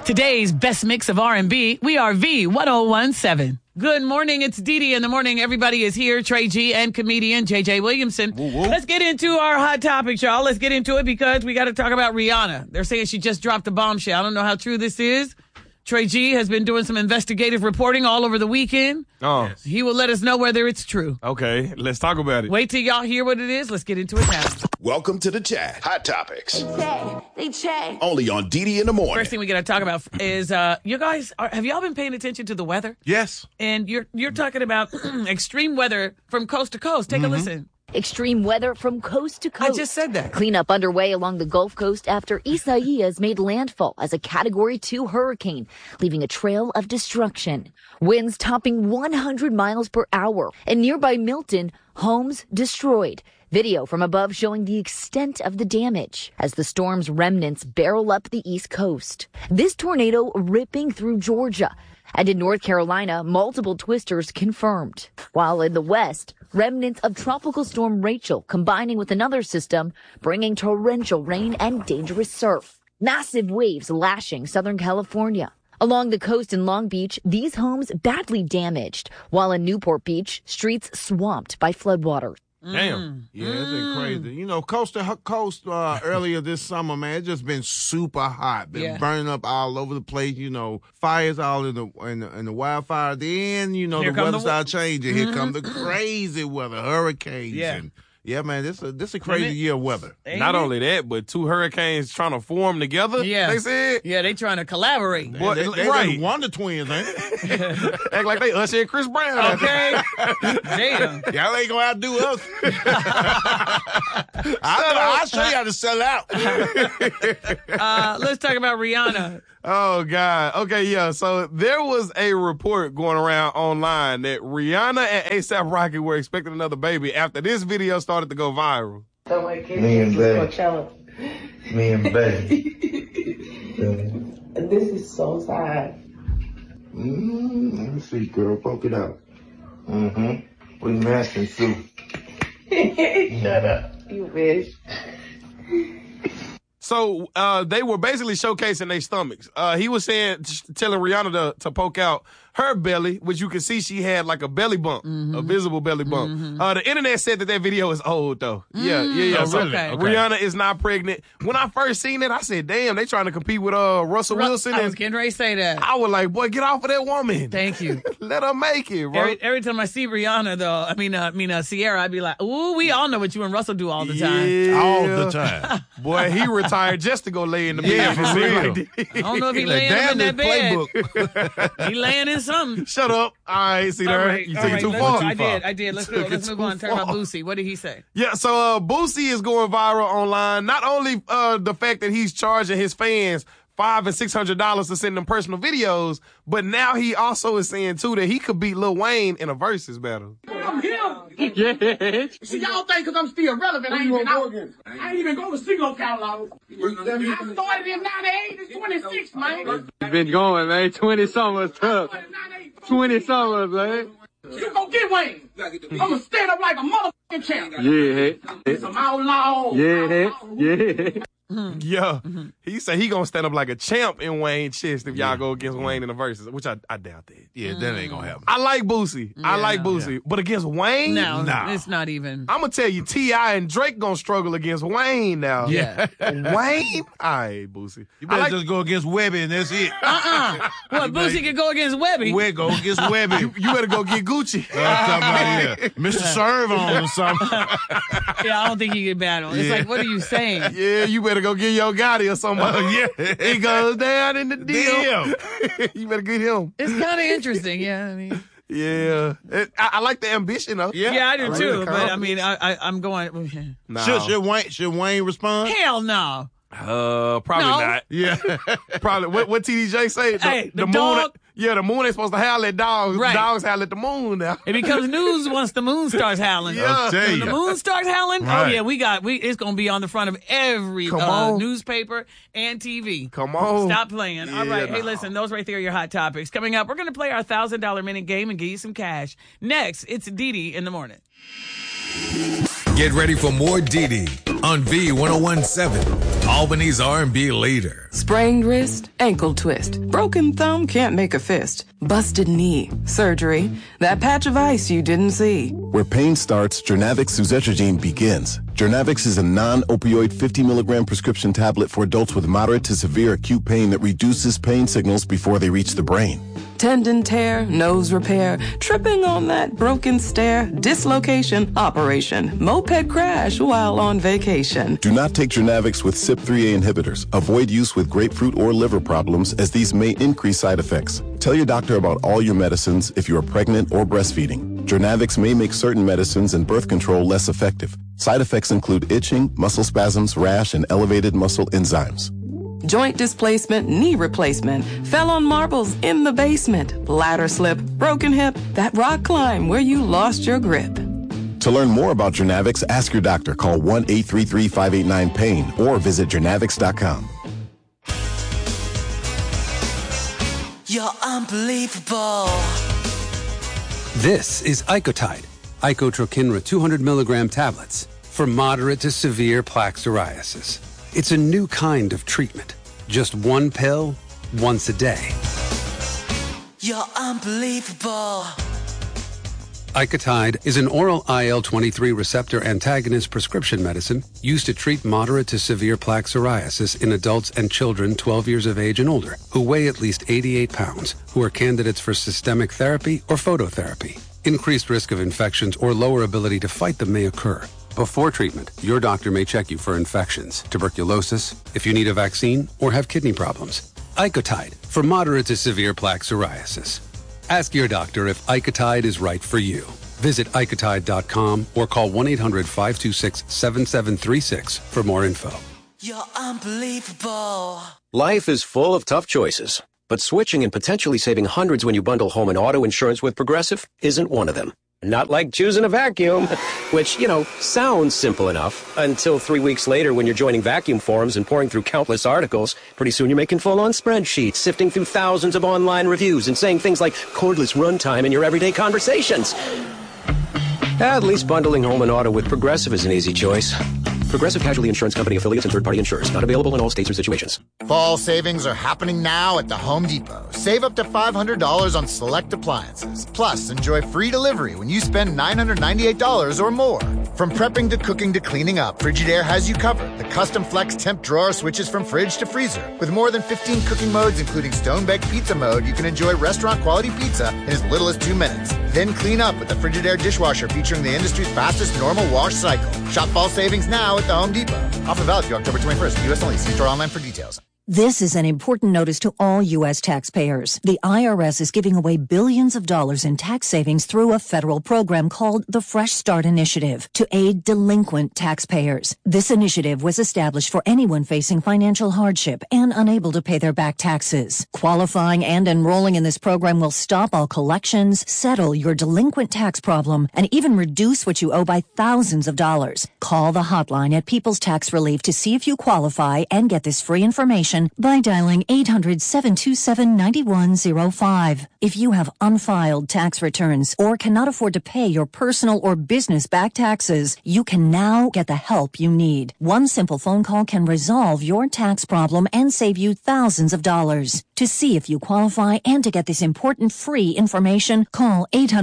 Today's best mix of R&B, we are V1017. Good morning, it's Dee Dee in the morning. Everybody is here. Trey G and comedian JJ Williamson. Woo, woo. Let's get into our hot topics, y'all. Let's get into it because we got to talk about Rihanna. They're saying she just dropped a bombshell. I don't know how true this is. Trey G has been doing some investigative reporting all over the weekend. Oh, yes. He will let us know whether it's true. Okay, let's talk about it. Wait till y'all hear what it is. Let's get into it now. Welcome to the chat. Hot topics. They check. Only on Dee Dee in the morning. First thing we got to talk about is you guys, have y'all been paying attention to the weather? Yes. And you're talking about extreme weather from coast to coast. Take a listen. Extreme weather from coast to coast. I just said that. Cleanup underway along the Gulf Coast after Isaias made landfall as a Category 2 hurricane, leaving a trail of destruction. Winds topping 100 miles per hour. And nearby Milton, homes destroyed. Video from above showing the extent of the damage as the storm's remnants barrel up the East Coast. This tornado ripping through Georgia. And in North Carolina, multiple twisters confirmed. While in the West, remnants of Tropical Storm Rachel combining with another system, bringing torrential rain and dangerous surf. Massive waves lashing Southern California. Along the coast in Long Beach, these homes badly damaged, while in Newport Beach, streets swamped by floodwaters. Damn. Yeah, it's been crazy. You know, coast to coast earlier this summer, man, it's just been super hot. Been burning up all over the place. You know, fires all in the wildfire. Then, you know, Here the come weather the started changing. Here come the crazy weather, hurricanes. Yeah. And, yeah, man, this a crazy year of weather. Not only that, but two hurricanes trying to form together. Yeah. They said. Yeah, they trying to collaborate. Boy, They right. just Wonder Twins, ain't they? Act like they Usher and Chris Brown. Okay. Damn. Y'all ain't gonna outdo us. I'll show you how to sell out. Let's talk about Rihanna. Oh, God. Okay, yeah. So there was a report going around online that Rihanna and A$AP Rocky were expecting another baby after this video started to go viral. Me and Betty. Me and Betty. And this is so sad. Let me see, girl. Poke it out. We matching too. Shut up. You wish. So they were basically showcasing their stomachs. He was telling Rihanna to poke out her belly, which you can see she had like a belly bump, a visible belly bump. The internet said that video is old, though. Yeah. Oh, So really? Okay. Rihanna is not pregnant. When I first seen it, I said, damn, they trying to compete with Russell Wilson. I was getting ready to say that. I was like, boy, get off of that woman. Thank you. Let her make it, bro. Every time I see Rihanna, though, I mean Sierra, I'd be like, ooh, we all know what you and Russell do all the time. Yeah. All the time. Boy, he retired just to go lay in the bed. Yeah, for real. I don't know if he Like, laying in that bed. playbook. He laying in something. Shut up. All right, see there? You took it too far. I did. Let's move on. Talk about Boosie. What did he say? Yeah, so Boosie is going viral online. Not only the fact that he's charging his fans $500 and $600 to send them personal videos, but now he also is saying too that he could beat Lil Wayne in a versus battle. I'm him. Yeah. See, y'all think because I'm still relevant, I ain't even go to single catalog. I started in 98, it's 26, man. Been going, man. 20 summers, tough. 20 summers, man. You go get Wayne. I'm gonna stand up like a motherfucking champ. Yeah. Some outlaw. Yeah. Yeah, he said he gonna stand up like a champ in Wayne's chest if y'all go against Wayne in the verses, which I doubt that. Yeah, that ain't gonna happen. I like Boosie. But against Wayne, No, it's not even. I'm gonna tell you, T.I. and Drake gonna struggle against Wayne now. Yeah. Wayne? All right, Boosie. You better just go against Webby and that's it. What, Boosie could go against Webby? We go against Webby. You better go get Gucci. Mr. Serve on or something. Yeah, I don't think he can battle. It's like, what are you saying? Yeah, you better go get Yo Gotti or somebody. He goes down in the deal. You better get him. It's kind of interesting, yeah. I mean, yeah. I like the ambition, though. yeah, I do too. But I mean, I'm going. Nah. Should Wayne respond? Hell no. Probably No. not. Yeah. Probably. What TDJ say? Hey, the moon. dog- Yeah, the moon ain't supposed to howl at dogs. Right. Dogs howl at the moon now. It becomes news once the moon starts howling. Yeah. I'll tell When you. the moon starts howling, Right. oh yeah, it's gonna be on the front of every Come on. newspaper and TV. Come on. Stop playing. All Yeah, right. Hey, no. listen, those right there are your hot topics. Coming up, we're gonna play our $1,000 minute game and give you some cash. Next, it's Dee Dee in the morning. Get ready for more Dee on V1017, Albany's R&B leader. Sprained wrist, ankle twist, broken thumb, can't make a fist, busted knee, surgery, that patch of ice you didn't see. Where pain starts, Jernavix suzetrigine begins. Jernavix is a non-opioid 50 milligram prescription tablet for adults with moderate to severe acute pain that reduces pain signals before they reach the brain. Tendon tear, nose repair, tripping on that broken stair, dislocation, operation, moped crash while on vacation. Do not take Jernavix with CYP3A inhibitors. Avoid use with grapefruit or liver problems, as these may increase side effects. Tell your doctor about all your medicines if you are pregnant or breastfeeding. Jernavix may make certain medicines and birth control less effective. Side effects include itching, muscle spasms, rash, and elevated muscle enzymes. Joint displacement, knee replacement, fell on marbles in the basement, ladder slip, broken hip, that rock climb where you lost your grip. To learn more about Jernavix, ask your doctor. Call 1-833-589-PAIN or visit Jernavix.com. You're unbelievable. This is Icotide, Icotrokinra 200 milligram tablets for moderate to severe plaque psoriasis. It's a new kind of treatment. Just one pill, once a day. You're unbelievable. Icotide is an oral IL-23 receptor antagonist prescription medicine used to treat moderate to severe plaque psoriasis in adults and children 12 years of age and older who weigh at least 88 pounds, who are candidates for systemic therapy or phototherapy. Increased risk of infections or lower ability to fight them may occur. Before treatment, your doctor may check you for infections, tuberculosis, if you need a vaccine, or have kidney problems. Icotide for moderate to severe plaque psoriasis. Ask your doctor if Icotide is right for you. Visit Icotide.com or call 1-800-526-7736 for more info. You're unbelievable. Life is full of tough choices, but switching and potentially saving hundreds when you bundle home and auto insurance with Progressive isn't one of them. Not like choosing a vacuum, which, sounds simple enough until 3 weeks later when you're joining vacuum forums and pouring through countless articles. Pretty soon you're making full-on spreadsheets, sifting through thousands of online reviews and saying things like cordless runtime in your everyday conversations. At least bundling home and auto with Progressive is an easy choice. Progressive Casualty Insurance Company affiliates and third-party insurers. Not available in all states or situations. Fall savings are happening now at the Home Depot. Save up to $500 on select appliances. Plus, enjoy free delivery when you spend $998 or more. From prepping to cooking to cleaning up, Frigidaire has you covered. The custom flex temp drawer switches from fridge to freezer. With more than 15 cooking modes, including stone-baked pizza mode, you can enjoy restaurant-quality pizza in as little as 2 minutes. Then clean up with the Frigidaire dishwasher featuring the industry's fastest normal wash cycle. Shop fall savings now at the Home Depot. Offer valid through October 21st. U.S. only. See store online for details. This is an important notice to all U.S. taxpayers. The IRS is giving away billions of dollars in tax savings through a federal program called the Fresh Start Initiative to aid delinquent taxpayers. This initiative was established for anyone facing financial hardship and unable to pay their back taxes. Qualifying and enrolling in this program will stop all collections, settle your delinquent tax problem, and even reduce what you owe by thousands of dollars. Call the hotline at People's Tax Relief to see if you qualify and get this free information by dialing 800-727-9105. If you have unfiled tax returns or cannot afford to pay your personal or business back taxes, you can now get the help you need. One simple phone call can resolve your tax problem and save you thousands of dollars. To see if you qualify and to get this important free information, call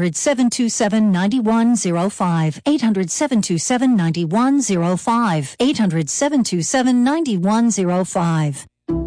800-727-9105. 800-727-9105. 800-727-9105.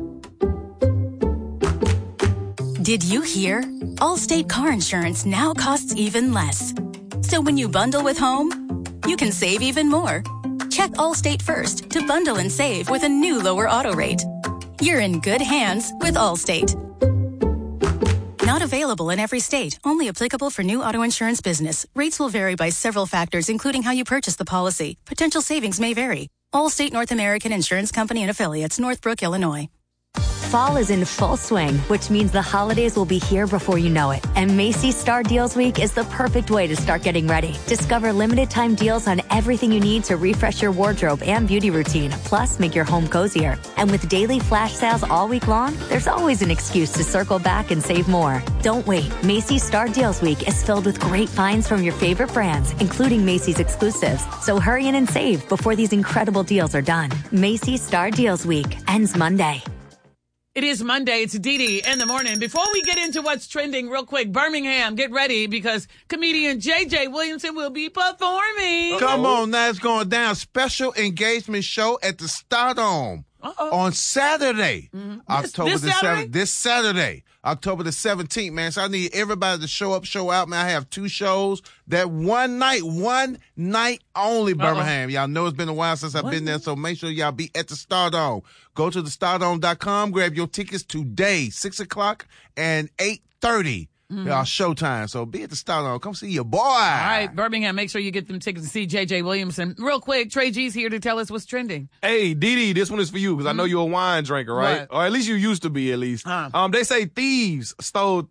Did you hear? Allstate car insurance now costs even less. So when you bundle with home, you can save even more. Check Allstate first to bundle and save with a new lower auto rate. You're in good hands with Allstate. Not available in every state. Only applicable for new auto insurance business. Rates will vary by several factors, including how you purchase the policy. Potential savings may vary. Allstate North American Insurance Company and Affiliates, Northbrook, Illinois. Fall is in full swing, which means the holidays will be here before you know it. And Macy's Star Deals Week is the perfect way to start getting ready. Discover limited time deals on everything you need to refresh your wardrobe and beauty routine, plus make your home cozier. And with daily flash sales all week long, there's always an excuse to circle back and save more. Don't wait. Macy's Star Deals Week is filled with great finds from your favorite brands, including Macy's exclusives. So hurry in and save before these incredible deals are done. Macy's Star Deals Week ends Monday. It is Monday. It's Didi in the morning. Before we get into what's trending real quick, Birmingham, get ready because comedian J.J. Williamson will be performing. Come on, now it's going down. Special engagement show at the Stardome on Saturday, October the 7th. This Saturday, October the 17th, man. So I need everybody to show up, show out, man. I have 2 shows. That one night only, Birmingham. Y'all know it's been a while since I've been there, so make sure y'all be at the Stardome. Go to thestardome.com, grab your tickets today, 6 o'clock and 8:30. Y'all showtime. So be at the Stardome. Come see your boy. All right, Birmingham, make sure you get them tickets to see J.J. Williamson. Real quick, Trey G's here to tell us what's trending. Hey, Didi, this one is for you because I know you're a wine drinker, right? Or at least you used to be, at least. They say thieves stole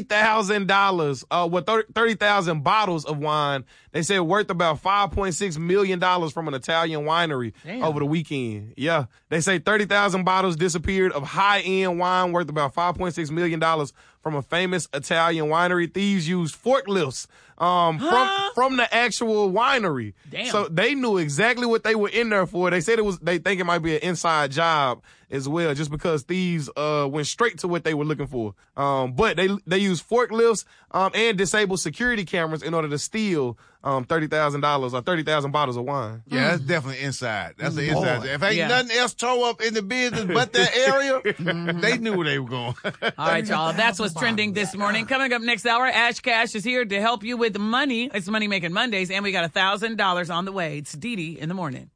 $30,000, 30,000 bottles of wine. They said worth about $5.6 million from an Italian winery over the weekend. Yeah. They say 30,000 bottles disappeared of high-end wine worth about $5.6 million from a famous Italian winery. Thieves used forklifts from the actual winery. Damn. So they knew exactly what they were in there for. They said they think it might be an inside job as well, just because thieves went straight to what they were looking for. But they used forklifts and disabled security cameras in order to steal $30,000 or 30,000 bottles of wine. Yeah, that's definitely inside. That's the inside. If ain't nothing else tore up in the business but that area, they knew where they were going. All right, y'all. That's what's trending this morning. Coming up next hour, Ash Cash is here to help you with money. It's Money Making Mondays, and we got $1,000 on the way. It's Didi in the morning.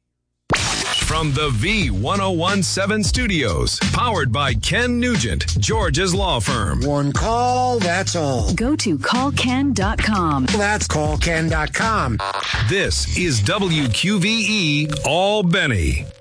From the V1017 studios, powered by Ken Nugent, George's law firm. One call, that's all. Go to callken.com. That's callken.com. This is WQVE Albany.